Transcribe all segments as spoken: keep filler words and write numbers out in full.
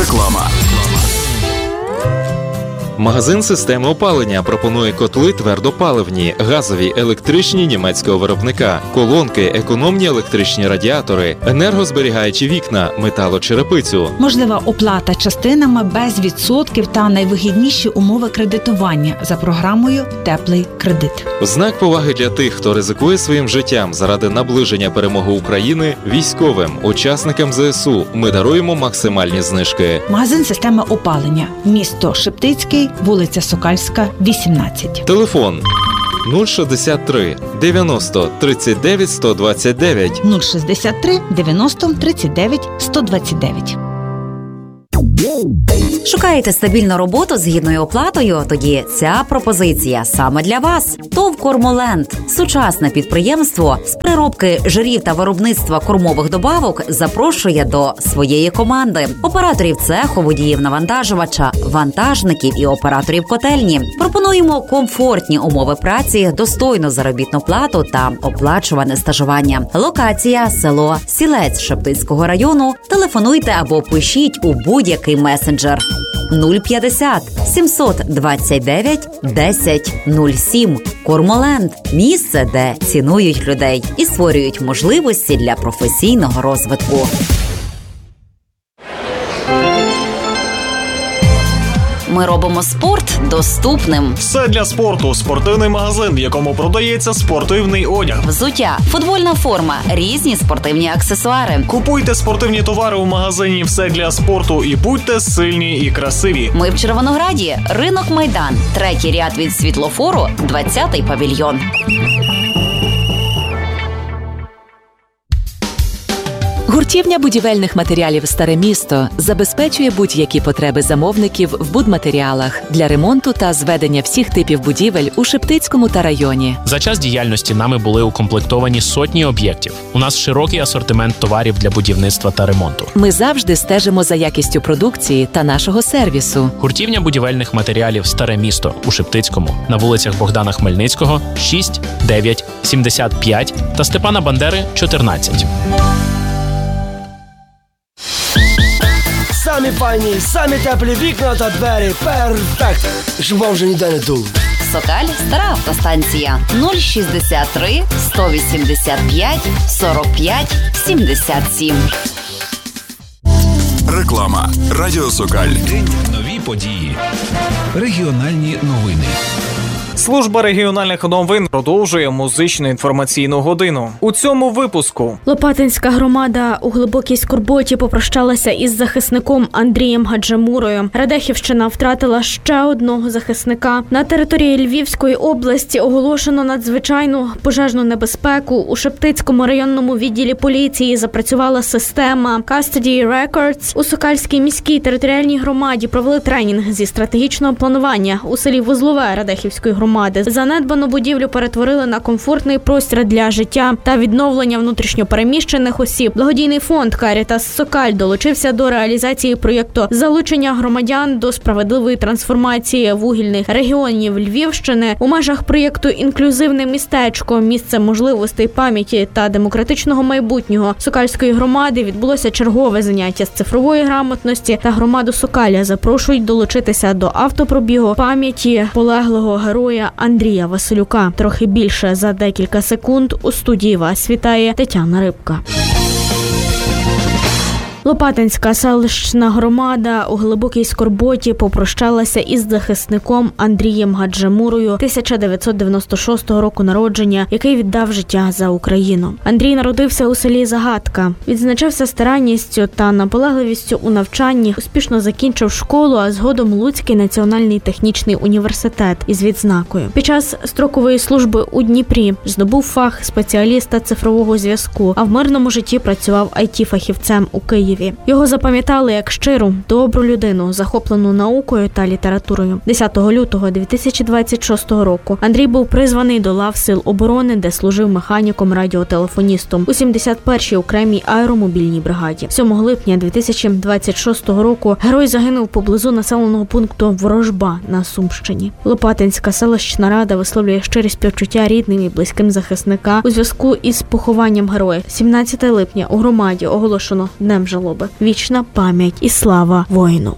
Реклама. Магазин системи опалення пропонує котли твердопаливні, газові, електричні німецького виробника, колонки, економні електричні радіатори, енергозберігаючі вікна, металочерепицю. Можлива оплата частинами без відсотків та найвигідніші умови кредитування за програмою «Теплий кредит». В знак поваги для тих, хто ризикує своїм життям заради наближення перемоги України, військовим, учасникам зе ес у ми даруємо максимальні знижки. Магазин системи опалення. Місто Шептицький, вулиця Сокальська, вісімнадцять. Телефон нуль шістдесят три дев'яносто тридцять дев'ять сто двадцять дев'ять. нуль шістдесят три дев'яносто тридцять дев'ять сто двадцять дев'ять. Шукаєте стабільну роботу з гідною оплатою? Тоді ця пропозиція саме для вас. ТОВ «Кормоленд» – сучасне підприємство з переробки жирів та виробництва кормових добавок запрошує до своєї команди. Операторів цеху, водіїв навантажувача, вантажників і операторів котельні. Пропонуємо комфортні умови праці, достойну заробітну плату та оплачуване стажування. Локація – село Сілець Шептицького району. Телефонуйте або пишіть у будь-який месенджер. нуль п'ятдесят сімсот двадцять дев'ять десять нуль сім. «Кормоленд» – місце, де цінують людей і створюють можливості для професійного розвитку. Ми робимо спорт доступним. Все для спорту. Спортивний магазин, в якому продається спортивний одяг. Взуття, футбольна форма, різні спортивні аксесуари. Купуйте спортивні товари у магазині «Все для спорту» і будьте сильні і красиві. Ми в Червонограді. Ринок Майдан. Третій ряд від світлофору, двадцятий павільйон. Гуртівня будівельних матеріалів «Старе місто» забезпечує будь-які потреби замовників в будматеріалах для ремонту та зведення всіх типів будівель у Шептицькому та районі. За час діяльності нами були укомплектовані сотні об'єктів. У нас широкий асортимент товарів для будівництва та ремонту. Ми завжди стежимо за якістю продукції та нашого сервісу. Гуртівня будівельних матеріалів «Старе місто» у Шептицькому на вулицях Богдана Хмельницького, шість, дев'ять, сімдесят п'ять та Степана Бандери, чотирнадцять. Самі файні, самі теплі вікна та двері. Перфект! Щоб вам вже ніде не дуло. Сокаль – стара автостанція. нуль шістдесят три сто вісімдесят п'ять сорок п'ять сімдесят сім. Реклама. Радіо Сокаль. День, нові події. Регіональні новини. Служба регіональних новин продовжує музичну інформаційну годину. У цьому випуску Лопатинська громада у глибокій скорботі попрощалася із захисником Андрієм Гаджемурою. Радехівщина втратила ще одного захисника. На території Львівської області оголошено надзвичайну пожежну небезпеку. У Шептицькому районному відділі поліції запрацювала система Custody Records. У Сокальській міській територіальній громаді провели тренінг зі стратегічного планування у селі Вузлове Радехівської громади. Занедбану будівлю перетворили на комфортний простір для життя та відновлення внутрішньопереміщених осіб. Благодійний фонд «Карітас Сокаль» долучився до реалізації проєкту залучення громадян до справедливої трансформації вугільних регіонів Львівщини. У межах проєкту «Інклюзивне містечко. Місце можливостей, пам'яті та демократичного майбутнього» Сокальської громади відбулося чергове заняття з цифрової грамотності, та громаду Сокаля запрошують долучитися до автопробігу пам'яті полеглого героя Андрія Василюка. Трохи більше за декілька секунд. У студії вас вітає Тетяна Рибка. Лопатинська селищна громада у глибокій скорботі попрощалася із захисником Андрієм Гаджемурою тисяча дев'ятсот дев'яносто шостого року народження, який віддав життя за Україну. Андрій народився у селі Загадка. Відзначався старанністю та наполегливістю у навчанні, успішно закінчив школу, а згодом Луцький національний технічний університет із відзнакою. Під час строкової служби у Дніпрі здобув фах спеціаліста цифрового зв'язку, а в мирному житті працював ай ті-фахівцем у Києві. Його запам'ятали як щиру, добру людину, захоплену наукою та літературою. десятого лютого дві тисячі двадцять шостого року Андрій був призваний до лав Сил оборони, де служив механіком-радіотелефоністом у сімдесят першій окремій аеромобільній бригаді. сьомого липня дві тисячі двадцять шостого року герой загинув поблизу населеного пункту Ворожба на Сумщині. Лопатинська селищна рада висловлює щирі співчуття рідним і близьким захисника у зв'язку із похованням героя. сімнадцятого липня у громаді оголошено Днем жалобу. жалоби. Вічна пам'ять і слава воїну.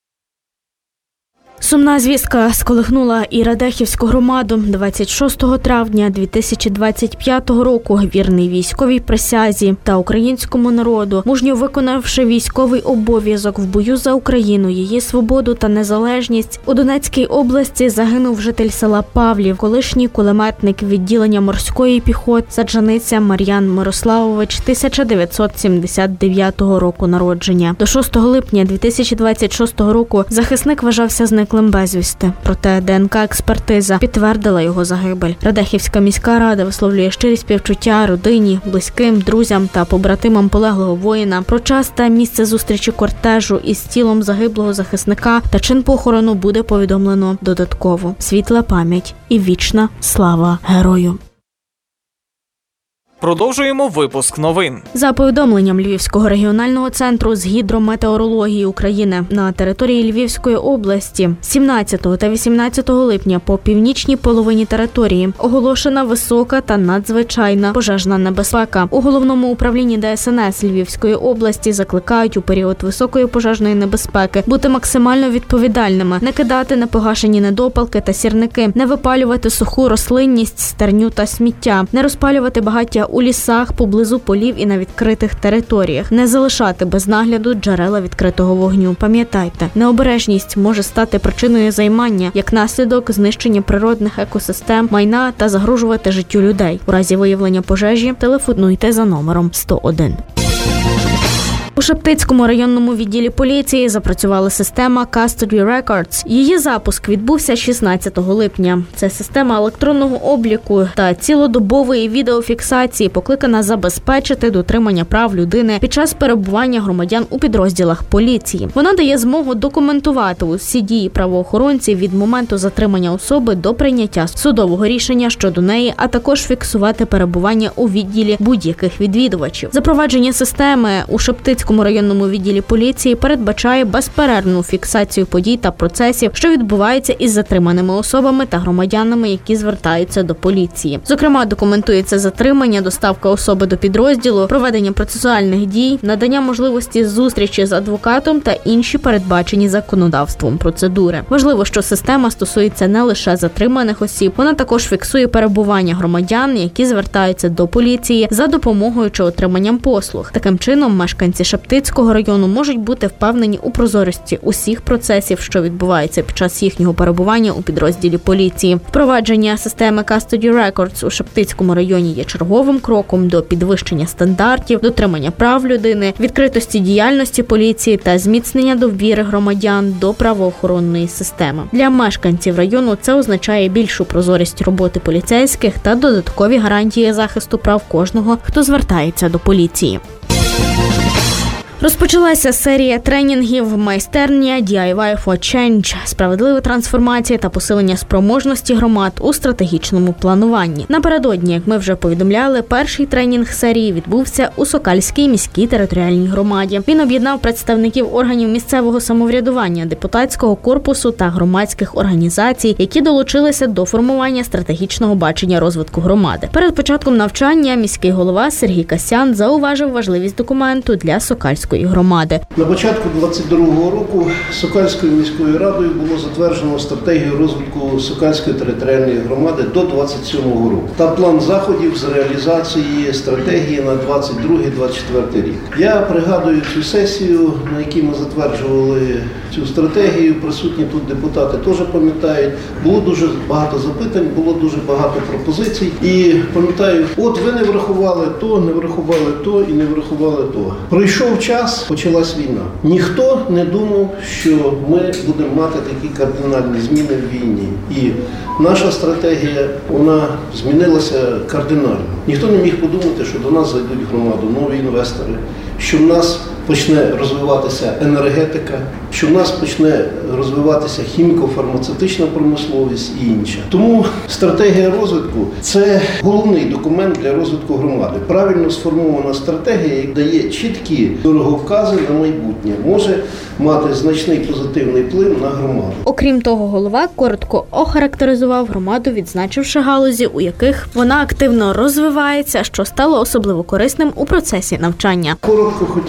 Сумна звістка сколихнула і Радехівську громаду. двадцять шостого травня дві тисячі двадцять п'ятого року вірний військовій присязі та українському народу, мужньо виконавши військовий обов'язок в бою за Україну, її свободу та незалежність, у Донецькій області загинув житель села Павлів, колишній кулеметник відділення морської піхоти, Саджаниця Мар'ян Мирославович, тисяча дев'ятсот сімдесят дев'ятого року народження. До шостого липня дві тисячі двадцять шостого року захисник вважався зниклим безвісти. Проте ДНК-експертиза підтвердила його загибель. Радехівська міська рада висловлює щирі співчуття родині, близьким, друзям та побратимам полеглого воїна. Про час та місце зустрічі кортежу із тілом загиблого захисника та чин похорону буде повідомлено додатково. Світла пам'ять і вічна слава герою. Продовжуємо випуск новин. За повідомленням Львівського регіонального центру з гідрометеорології України, на території Львівської області сімнадцятого та вісімнадцятого липня по північній половині території оголошена висока та надзвичайна пожежна небезпека. У головному управлінні Де Ес Ен Ес Львівської області закликають у період високої пожежної небезпеки бути максимально відповідальними, не кидати непогашені недопалки та сірники, не випалювати суху рослинність, стерню та сміття, не розпалювати багаття у лісах, поблизу полів і на відкритих територіях, не залишати без нагляду джерела відкритого вогню. Пам'ятайте, необережність може стати причиною займання, як наслідок знищення природних екосистем, майна та загрожувати життю людей. У разі виявлення пожежі телефонуйте за номером сто один. У Шептицькому районному відділі поліції запрацювала система Custody Records. Її запуск відбувся шістнадцятого липня. Це система електронного обліку та цілодобової відеофіксації, покликана забезпечити дотримання прав людини під час перебування громадян у підрозділах поліції. Вона дає змогу документувати усі дії правоохоронців від моменту затримання особи до прийняття судового рішення щодо неї, а також фіксувати перебування у відділі будь-яких відвідувачів. Запровадження системи у Шептицькому районному відділі поліції передбачає безперервну фіксацію подій та процесів, що відбуваються із затриманими особами та громадянами, які звертаються до поліції. Зокрема, документується затримання, доставка особи до підрозділу, проведення процесуальних дій, надання можливості зустрічі з адвокатом та інші передбачені законодавством процедури. Важливо, що система стосується не лише затриманих осіб, вона також фіксує перебування громадян, які звертаються до поліції за допомогою чи отриманням послуг. Таким чином, мешканці Шептицького району можуть бути впевнені у прозорості усіх процесів, що відбуваються під час їхнього перебування у підрозділі поліції. Впровадження системи Custody Records у Шептицькому районі є черговим кроком до підвищення стандартів, дотримання прав людини, відкритості діяльності поліції та зміцнення довіри громадян до правоохоронної системи. Для мешканців району це означає більшу прозорість роботи поліцейських та додаткові гарантії захисту прав кожного, хто звертається до поліції. Розпочалася серія тренінгів «Майстерня ді ай вай for Change» – справедлива трансформація та посилення спроможності громад у стратегічному плануванні. Напередодні, як ми вже повідомляли, перший тренінг серії відбувся у Сокальській міській територіальній громаді. Він об'єднав представників органів місцевого самоврядування, депутатського корпусу та громадських організацій, які долучилися до формування стратегічного бачення розвитку громади. Перед початком навчання міський голова Сергій Касян зауважив важливість документу для Сокальської громади. На початку двадцять другого року Сокальською міською радою було затверджено стратегію розвитку Сокальської територіальної громади до двадцять сьомого року та план заходів з реалізації стратегії на двадцять другий - двадцять четвертий рік. Я пригадую цю сесію, на якій ми затверджували цю стратегію. Присутні тут депутати теж пам'ятають. Було дуже багато запитань, було дуже багато пропозицій. І пам'ятаю, от ви не врахували то, не врахували то і не врахували то. Пройшов час, почалась війна. Ніхто не думав, що ми будемо мати такі кардинальні зміни в війні. І наша стратегія, вона змінилася кардинально. Ніхто не міг подумати, що до нас зайдуть в громаду нові інвестори, що в нас почне розвиватися енергетика, що в нас почне розвиватися хіміко-фармацевтична промисловість і інше. Тому стратегія розвитку – це головний документ для розвитку громади. Правильно сформована стратегія, яка дає чіткі дороговкази на майбутнє, може мати значний позитивний вплив на громаду. Окрім того, голова коротко охарактеризував громаду, відзначивши галузі, у яких вона активно розвивається, що стало особливо корисним у процесі навчання. Коротко хотів ще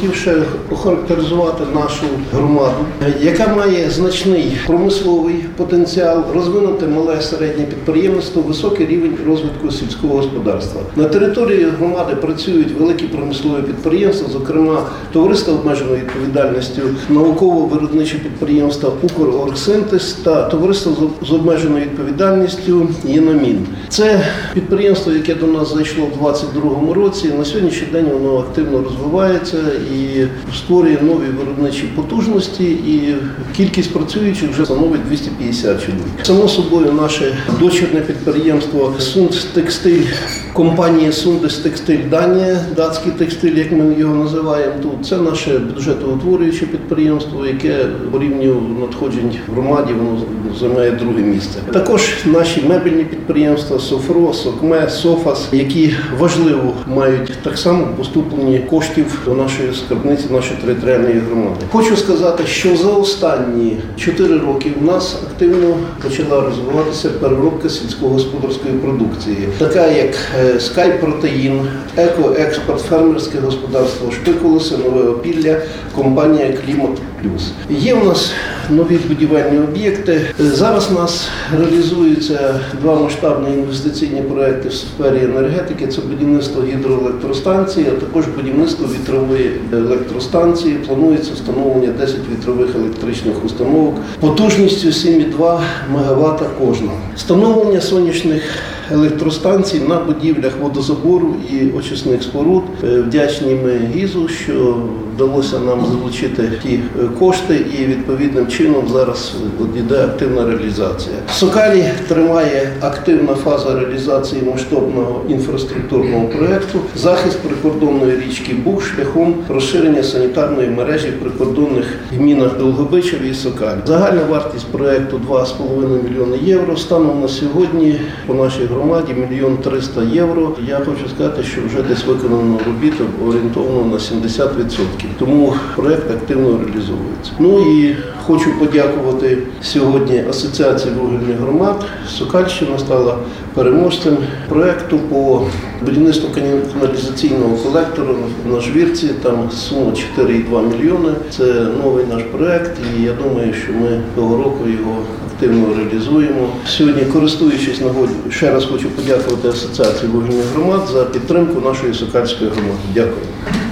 охарактеризувати нашу громаду, яка має значний промисловий потенціал, розвинуте мале середнє підприємництво, високий рівень розвитку сільського господарства. На території громади працюють великі промислові підприємства, зокрема товариство обмеженої відповідальністю, науково-виробниче підприємство «Укроргсинтез» та товариство з обмеженою відповідальністю «Єномін». Це підприємство, яке до нас зайшло в двадцять другому році. На сьогоднішній день воно активно розвивається і створює нові виробничі потужності, і кількість працюючих вже становить двісті п'ятдесят чоловік. Само собою, наше дочірне підприємство «Сундстекстиль», компанія «Сундстекстиль Данія», датський текстиль, як ми його називаємо тут, це наше бюджетоутворююче підприємство, яке по рівню надходжень в громаді воно займає друге місце. Також наші мебельні підприємства «Софро», «Сокме», «Софас», які важливо мають так само поступлення коштів до нашої скарбниці, нашої територіальної громади. Хочу сказати, що за останні чотири роки в нас активно почала розвиватися переробка сільськогосподарської продукції, така як Скай Протеїн, Екоекспорт, фермерське господарство, Шпикулоси, Нове Опілля, компанія «Клімат Плюс». Є в нас нові будівельні об'єкти. Зараз у нас реалізуються два масштабні інвестиційні проекти в сфері енергетики. Це будівництво гідроелектростанції, а також будівництво вітрової електростанції. Планується встановлення десять вітрових електричних установок потужністю сім цілих два мегаватта кожна. Встановлення сонячних електростанцій на будівлях водозабору і очисних споруд. Вдячні ми ГІЗу, що вдалося нам залучити ті кошти, і відповідним чином зараз йде активна реалізація. В Сокалі триває активна фаза реалізації масштабного інфраструктурного проєкту «Захист прикордонної річки Буг шляхом розширення санітарної мережі в прикордонних гмінах Довгобичеві і Сокалі». Загальна вартість проєкту два з половиною мільйони євро. Станом на сьогодні по нашій громаді мільйон триста євро. Я хочу сказати, що вже десь виконано робіт орієнтовно на сімдесят відсотків. Тому проєкт активно реалізовується. Ну і хочу подякувати сьогодні Асоціації вугільних громад. Сокальщина стала переможцем проєкту по будівництву каналізаційного колектора на Жвірці. Там сума чотири цілих два мільйони. Це новий наш проєкт, і я думаю, що ми того року його активно реалізуємо. Сьогодні, користуючись нагодою, ще раз хочу подякувати Асоціації вугільних громад за підтримку нашої Сокальської громади. Дякую.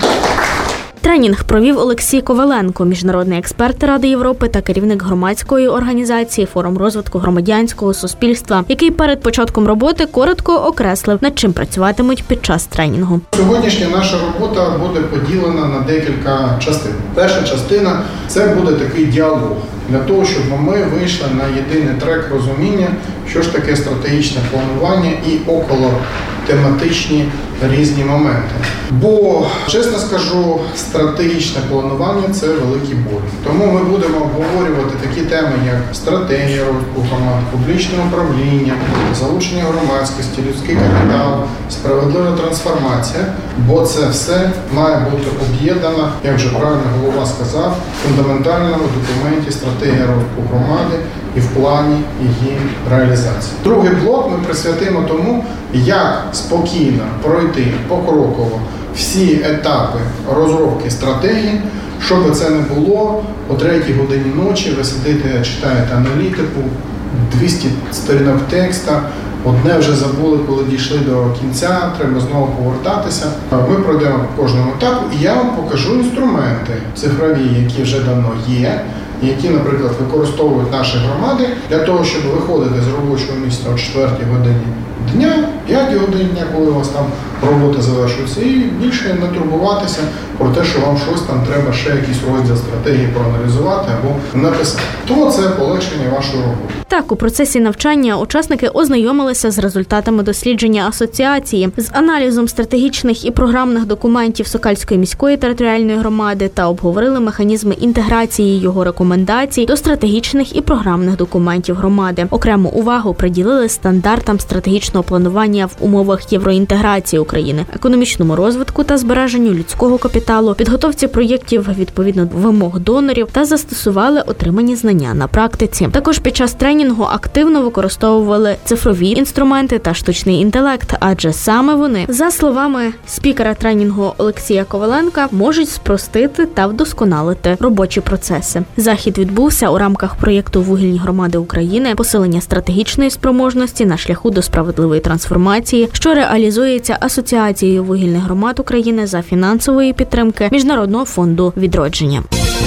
Тренінг провів Олексій Коваленко, міжнародний експерт Ради Європи та керівник громадської організації «Форум розвитку громадянського суспільства», який перед початком роботи коротко окреслив, над чим працюватимуть під час тренінгу. Сьогоднішня наша робота буде поділена на декілька частин. Перша частина – це буде такий діалог, для того, щоб ми вийшли на єдиний трек розуміння, що ж таке стратегічне планування і около тематичні різні моменти. Бо, чесно скажу, стратегічне планування – це великий боль. Тому ми будемо обговорювати такі теми, як стратегія розвитку громад, публічне управління, залучення громадськості, людський капітал, справедлива трансформація, бо це все має бути об'єднано, як вже правильно голова сказав, в фундаментальному документі стратегія розвитку громади і в плані її реалізації. Другий блок ми присвятимо тому, як спокійно пройти покроково всі етапи розробки стратегії, щоб це не було о третій годині ночі, ви сидите, читаєте аналітику, двісті сторінок текста, одне вже забули, коли дійшли до кінця, треба знову повертатися. Ми пройдемо по кожному етапу, і я вам покажу інструменти цифрові, які вже давно є, які, наприклад, використовують наші громади для того, щоб виходити з робочого місця о четвертій годині дня, п'ятій годині дня, коли у вас там робота завершується, і більше не турбуватися про те, що вам щось там треба ще якийсь розділ стратегії проаналізувати або написати. То це полегшення вашої роботи. Так, у процесі навчання учасники ознайомилися з результатами дослідження асоціації, з аналізом стратегічних і програмних документів Сокальської міської територіальної громади та обговорили механізми інтеграції його рекомендацій до стратегічних і програмних документів громади. Окрему увагу приділили стандартам стратегічного стратегічного планування в умовах євроінтеграції України, економічному розвитку та збереженню людського капіталу, підготовці проєктів відповідно до вимог донорів та застосували отримані знання на практиці. Також під час тренінгу активно використовували цифрові інструменти та штучний інтелект, адже саме вони, за словами спікера тренінгу Олексія Коваленка, можуть спростити та вдосконалити робочі процеси. Захід відбувся у рамках проєкту «Вугільні громади України. Посилення стратегічної спроможності на шляху до справедливої трансформації», що реалізується Асоціацією вугільних громад України за фінансової підтримки Міжнародного фонду відродження.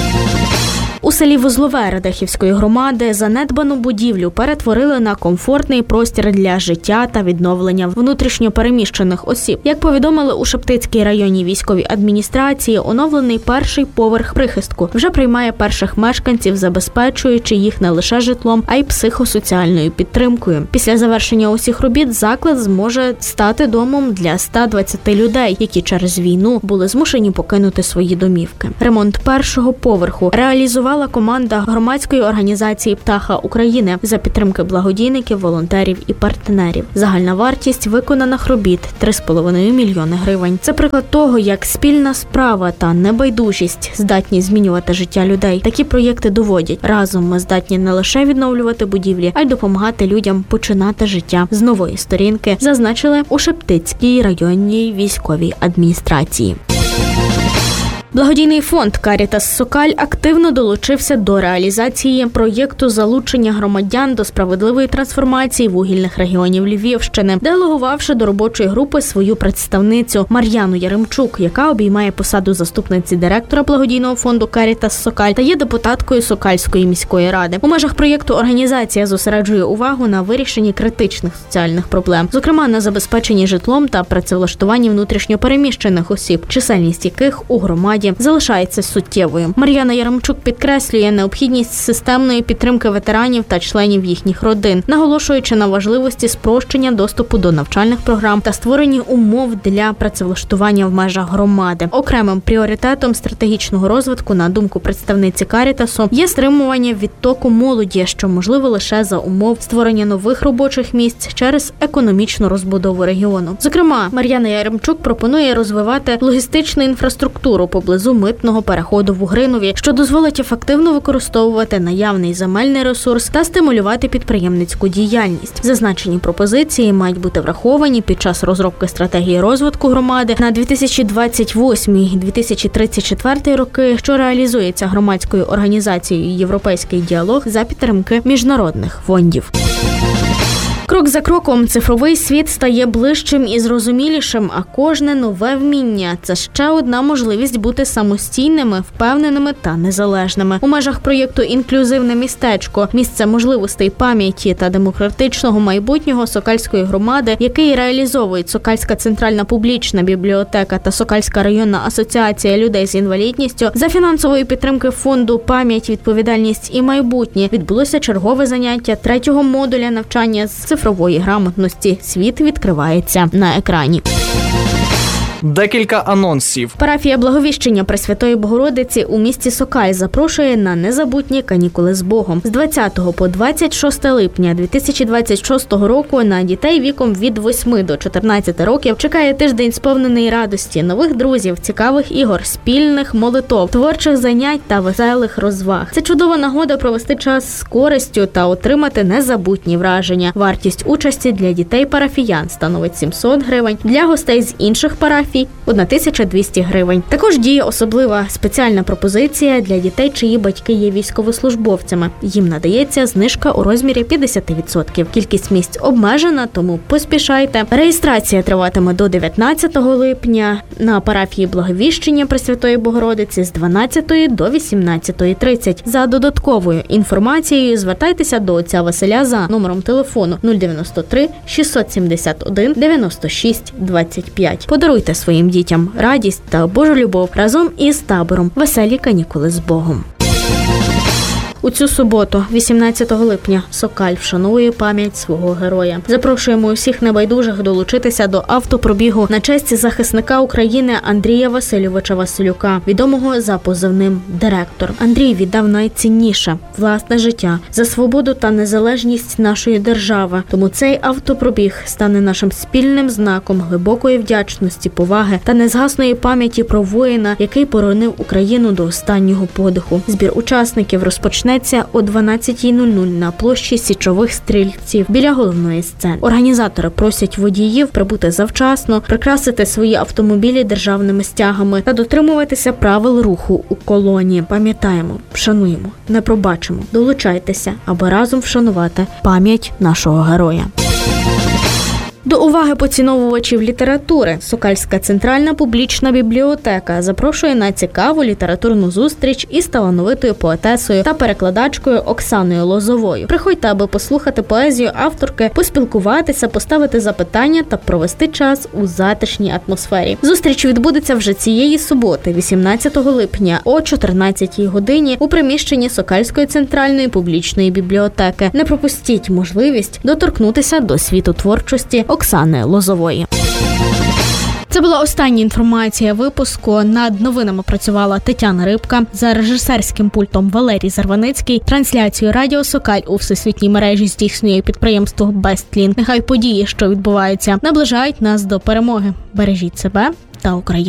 У селі Вузлове Радехівської громади занедбану будівлю перетворили на комфортний простір для життя та відновлення внутрішньо переміщених осіб. Як повідомили у Шептицькій районній військовій адміністрації, оновлений перший поверх прихистку вже приймає перших мешканців, забезпечуючи їх не лише житлом, а й психосоціальною підтримкою. Після завершення усіх робіт заклад зможе стати домом для ста двадцяти людей, які через війну були змушені покинути свої домівки. Ремонт першого поверху реалізував команда громадської організації «Птаха України» за підтримки благодійників, волонтерів і партнерів. Загальна вартість виконаних робіт – три з половиною мільйони гривень. Це приклад того, як спільна справа та небайдужість здатні змінювати життя людей. Такі проєкти доводять. Разом ми здатні не лише відновлювати будівлі, а й допомагати людям починати життя з нової сторінки, зазначили у Шептицькій районній військовій адміністрації. Благодійний фонд «Карітас Сокаль» активно долучився до реалізації проєкту залучення громадян до справедливої трансформації вугільних регіонів Львівщини, делегувавши до робочої групи свою представницю Мар'яну Яремчук, яка обіймає посаду заступниці директора благодійного фонду «Карітас Сокаль» та є депутаткою Сокальської міської ради. У межах проєкту організація зосереджує увагу на вирішенні критичних соціальних проблем, зокрема на забезпеченні житлом та працевлаштуванні внутрішньо переміщених осіб, чисельність яких у громаді залишається суттєвою. Мар'яна Яремчук підкреслює необхідність системної підтримки ветеранів та членів їхніх родин, наголошуючи на важливості спрощення доступу до навчальних програм та створення умов для працевлаштування в межах громади. Окремим пріоритетом стратегічного розвитку, на думку представниці Карітасу, є стримування відтоку молоді, що можливо лише за умов створення нових робочих місць через економічну розбудову регіону. Зокрема, Мар'яна Яремчук пропонує розвивати логістичну інфраструктуру поблизу митного переходу в Угринові, що дозволить ефективно використовувати наявний земельний ресурс та стимулювати підприємницьку діяльність. Зазначені пропозиції мають бути враховані під час розробки стратегії розвитку громади на дві тисячі двадцять восьмий - дві тисячі тридцять четвертий роки, що реалізується громадською організацією «Європейський діалог» за підтримки міжнародних фондів. Крок за кроком цифровий світ стає ближчим і зрозумілішим, а кожне нове вміння – це ще одна можливість бути самостійними, впевненими та незалежними. У межах проєкту «Інклюзивне містечко» – місце можливостей пам'яті та демократичного майбутнього Сокальської громади, який реалізовують Сокальська центральна публічна бібліотека та Сокальська районна асоціація людей з інвалідністю, за фінансової підтримки фонду «Пам'ять, відповідальність і майбутнє» відбулося чергове заняття третього модуля навчання з цифрової грамотності. Світ відкривається на екрані. Декілька анонсів. Парафія Благовіщення Пресвятої Богородиці у місті Сокаль запрошує на незабутні канікули з Богом. З двадцятого по двадцять шосте липня дві тисячі двадцять шостого року на дітей віком від восьми до чотирнадцяти років чекає тиждень сповнений радості, нових друзів, цікавих ігор, спільних молитов, творчих занять та веселих розваг. Це чудова нагода провести час з користю та отримати незабутні враження. Вартість участі для дітей-парафіян становить сімсот гривень, для гостей з інших парафій – тисяча двісті гривень. Також діє особлива спеціальна пропозиція для дітей, чиї батьки є військовослужбовцями. Їм надається знижка у розмірі п'ятдесят відсотків. Кількість місць обмежена, тому поспішайте. Реєстрація триватиме до дев'ятнадцятого липня на парафії Благовіщення Пресвятої Богородиці з дванадцятої до вісімнадцятої тридцять. За додатковою інформацією звертайтеся до отця Василя за номером телефону нуль дев'яносто три шістсот сімдесят один дев'яносто шість двадцять п'ять. Подаруйте своїм дітям радість та Божу любов разом із табором «Веселі канікули з Богом». У цю суботу, вісімнадцятого липня, Сокаль вшановує пам'ять свого героя. Запрошуємо усіх небайдужих долучитися до автопробігу на честь захисника України Андрія Васильовича Василюка, відомого за позивним «Директор». Андрій віддав найцінніше – власне життя за свободу та незалежність нашої держави. Тому цей автопробіг стане нашим спільним знаком глибокої вдячності, поваги та незгасної пам'яті про воїна, який боронив Україну до останнього подиху. Збір учасників розпочнеться о дванадцятій нуль нуль на площі Січових стрільців біля головної сцени. Організатори просять водіїв прибути завчасно, прикрасити свої автомобілі державними стягами та дотримуватися правил руху у колоні. Пам'ятаємо, вшануємо, не пробачимо. Долучайтеся, аби разом вшанувати пам'ять нашого героя. До уваги поціновувачів літератури Сокальська центральна публічна бібліотека запрошує на цікаву літературну зустріч із талановитою поетесою та перекладачкою Оксаною Лозовою. Приходьте, аби послухати поезію авторки, поспілкуватися, поставити запитання та провести час у затишній атмосфері. Зустріч відбудеться вже цієї суботи, вісімнадцятого липня, о чотирнадцятій годині у приміщенні Сокальської центральної публічної бібліотеки. Не пропустіть можливість доторкнутися до світу творчості Оксани Лозової. Це була остання інформація випуску. Над новинами працювала Тетяна Рибка, за режисерським пультом Валерій Зарваницький. Трансляцію Радіо Сокаль у всесвітній мережі здійснює підприємство Бестлін. Нехай події, що відбуваються, наближають нас до перемоги. Бережіть себе та Україну.